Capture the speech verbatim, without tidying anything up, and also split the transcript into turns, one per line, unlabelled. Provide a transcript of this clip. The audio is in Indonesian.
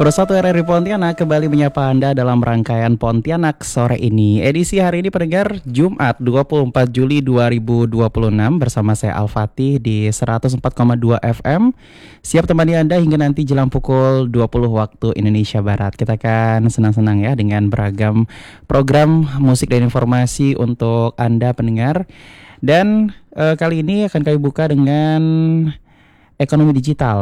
Persatu R R I Pontianak kembali menyapa Anda dalam rangkaian Pontianak sore ini. Edisi hari ini pendengar Jumat dua puluh empat Juli dua ribu dua puluh enam bersama saya Al-Fatih di seratus empat koma dua F M. Siap temani Anda hingga nanti jelang pukul dua puluh waktu Indonesia Barat. Kita akan senang-senang ya dengan beragam program musik dan informasi untuk Anda pendengar. Dan eh, kali ini akan kami buka dengan ekonomi digital.